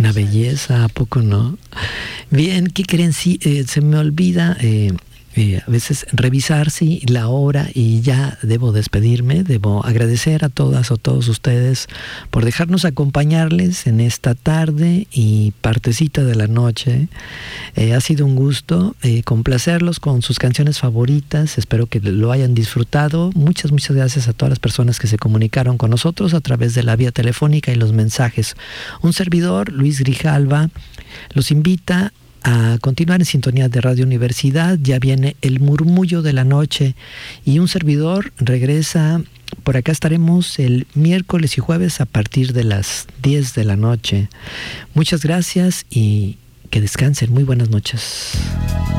Una belleza, ¿a poco no? Bien, ¿qué creen? Sí, se me olvida a veces revisar la hora y ya debo despedirme. Debo agradecer a todas o todos ustedes por dejarnos acompañarles en esta tarde y partecita de la noche. Ha sido un gusto complacerlos con sus canciones favoritas. Espero que lo hayan disfrutado. Muchas gracias a todas las personas que se comunicaron con nosotros a través de la vía telefónica y los mensajes. Un servidor, Luis Grijalva, los invita a continuar en sintonía de Radio Universidad. Ya viene el murmullo de la noche y un servidor regresa. Por acá estaremos el miércoles y jueves a partir de las 10 de la noche. Muchas gracias y que descansen. Muy buenas noches.